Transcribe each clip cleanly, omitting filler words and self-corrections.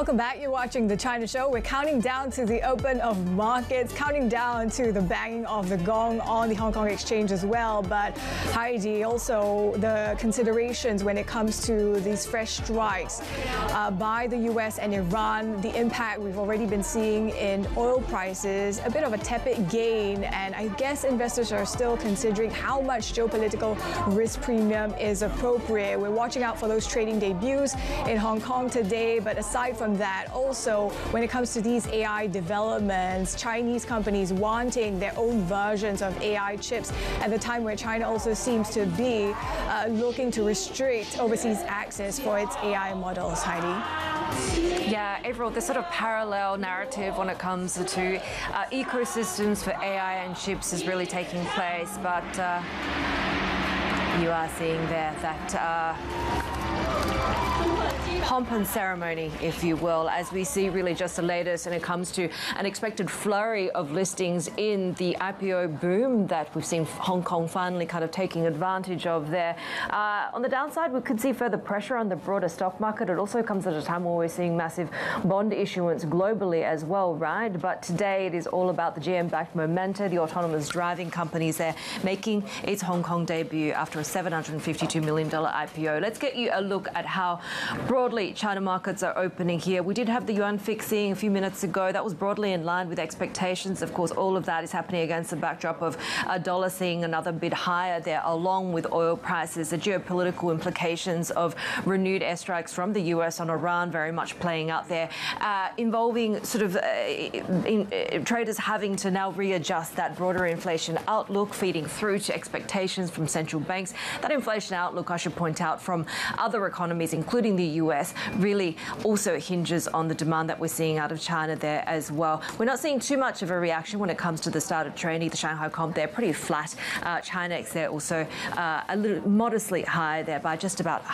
Welcome back. You're watching The China Show. We're counting down to the open of markets, counting down to the banging of the gong on the Hong Kong Exchange as well. But Heidi, also the considerations when it comes to these fresh strikes by the US and Iran, the impact we've already been seeing in oil prices, a bit of a tepid gain. And I guess investors are still considering how much geopolitical risk premium is appropriate. We're watching out for those trading debuts in Hong Kong today. But aside from that, also when it comes to these AI developments, Chinese companies wanting their own versions of AI chips at the time where China also seems to be looking to restrict overseas access for its AI models. Heidi? Yeah, April, this sort of parallel narrative when it comes to ecosystems for AI and chips is really taking place, but you are seeing there that pomp and ceremony, if you will, as we see really just the latest when it comes to an expected flurry of listings in the IPO boom that we've seen Hong Kong finally kind of taking advantage of there. On the downside, we could see further pressure on the broader stock market. It also comes at a time where we're seeing massive bond issuance globally as well, right? But today it is all about the GM-backed Momenta, the autonomous driving companies there, making its Hong Kong debut after a $752 million IPO. Let's get you a look at how broadly China markets are opening here. We did have the yuan fixing a few minutes ago. That was broadly in line with expectations. Of course, all of that is happening against the backdrop of a dollar seeing another bit higher there, along with oil prices, the geopolitical implications of renewed airstrikes from the US on Iran very much playing out there, involving sort of traders having to now readjust that broader inflation outlook, feeding through to expectations from central banks. That inflation outlook, I should point out, from other economies, including the US, really also hinges on the demand that we're seeing out of China there as well. We're not seeing too much of a reaction when it comes to the start of trading. The Shanghai Comp, they're pretty flat. Chinex, they're also a little modestly higher there by just about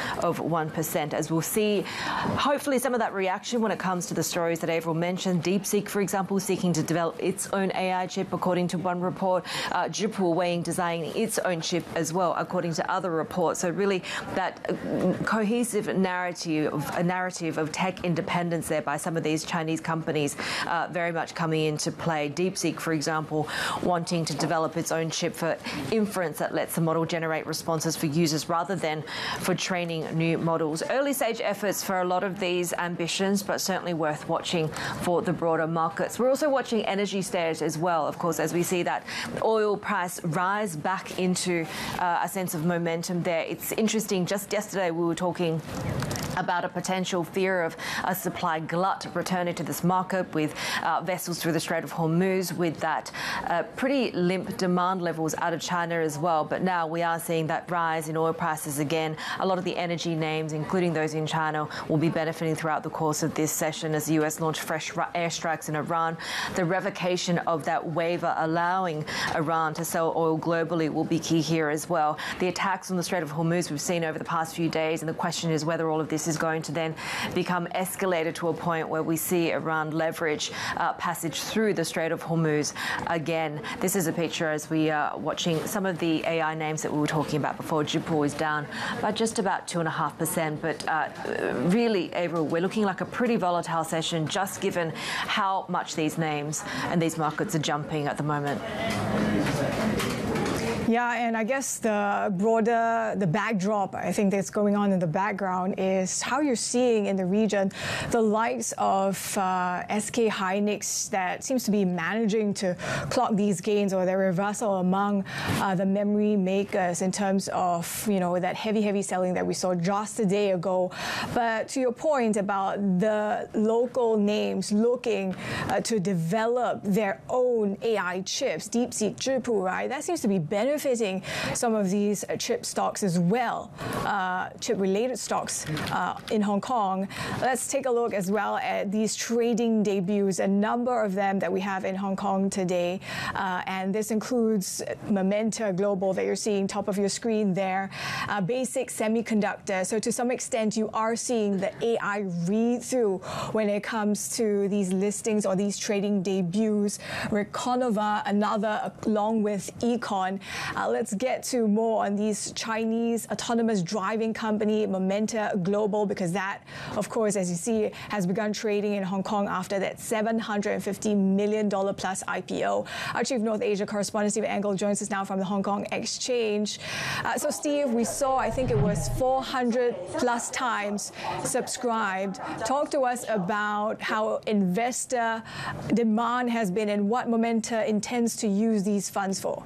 0.5%, as we'll see hopefully some of that reaction when it comes to the stories that Avril mentioned. DeepSeek, for example, seeking to develop its own AI chip, according to one report. Zhipu weighing designing its own chip as well, according to other reports. So really that cohesive narrative of tech independence there by some of these Chinese companies very much coming into play. DeepSeek, for example, wanting to develop its own chip for inference that lets the model generate responses for users rather than for training new models. Early stage efforts for a lot of these ambitions, but certainly worth watching for the broader markets. We're also watching energy stairs as well, of course, as we see that oil price rise back into a sense of momentum there. It's interesting, just yesterday we were talking about a potential fear of a supply glut returning to this market with vessels through the Strait of Hormuz, with that pretty limp demand levels out of China as well. But now we are seeing that rise in oil prices again. A lot of the energy names, including those in China, will be benefiting throughout the course of this session as the US launched fresh airstrikes in Iran. The revocation of that waiver allowing Iran to sell oil globally will be key here as well. The attacks on the Strait of Hormuz we've seen over the past few days, and the question is whether all of this is going to then become escalated to a point where we see Iran leverage passage through the Strait of Hormuz again. This is a picture as we are watching some of the AI names that we were talking about before. Zhipu is down by just about 2.5%, but really, April, we're looking like a pretty volatile session, just given how much these names and these markets are jumping at the moment. Yeah, and I guess the backdrop, I think that's going on in the background is how you're seeing in the region the likes of SK Hynix that seems to be managing to clock these gains or their reversal among the memory makers in terms of, you know, that heavy selling that we saw just a day ago. But to your point about the local names looking to develop their own AI chips, DeepSeek, Zhipu, right, that seems to be benefiting some of these chip stocks as well, chip-related stocks in Hong Kong. Let's take a look as well at these trading debuts, a number of them that we have in Hong Kong today. And this includes Momenta Global that you're seeing top of your screen there, Basic Semiconductor. So to some extent, you are seeing the AI read-through when it comes to these listings or these trading debuts. Reconova, another along with Econ. Let's get to more on these Chinese autonomous driving company, Momenta Global, because that, of course, as you see, has begun trading in Hong Kong after that $750 million plus IPO. Our Chief North Asia correspondent, Steve Engel, joins us now from the Hong Kong Exchange. So, Steve, we saw, I think it was 400 plus times subscribed. Talk to us about how investor demand has been and what Momenta intends to use these funds for.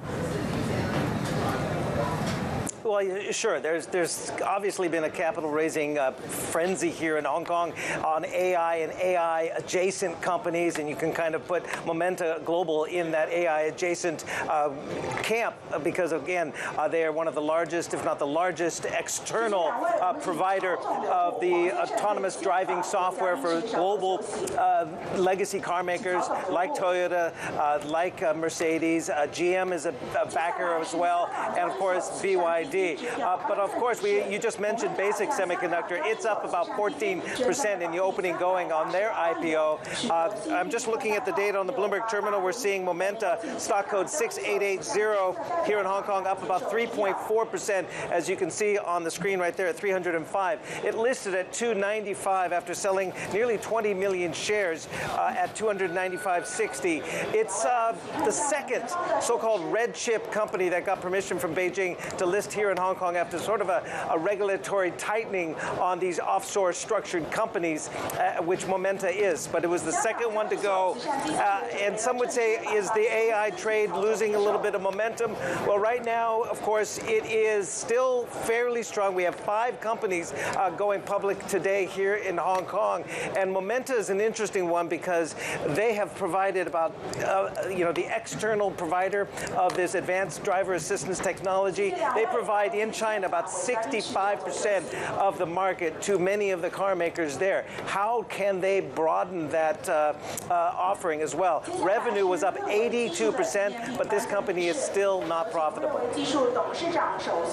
Well, sure. There's obviously been a capital raising frenzy here in Hong Kong on AI and AI adjacent companies, and you can kind of put Momenta Global in that AI adjacent camp because, again, they are one of the largest, if not the largest, external provider of the autonomous driving software for global legacy car makers like Toyota, like Mercedes. GM is a backer as well, and of course BYD. But of course, you just mentioned Basic Semiconductor. It's up about 14% in the opening going on their IPO. I'm just looking at the data on the Bloomberg terminal. We're seeing Momenta, stock code 6880 here in Hong Kong, up about 3.4%, as you can see on the screen right there at 305. It listed at 295 after selling nearly 20 million shares at 295.60. It's the second so-called red chip company that got permission from Beijing to list here in Hong Kong after sort of a regulatory tightening on these offshore structured companies, which Momenta is. But it was the second one to go. And some would say, is the AI trade losing a little bit of momentum? Well, right now, of course, it is still fairly strong. We have 5 companies going public today here in Hong Kong. And Momenta is an interesting one because they have provided about, the external provider of this advanced driver assistance technology. They provide in China about 65% of the market to many of the car makers there. How can they broaden that offering as well? Revenue was up 82%, but this company is still not profitable.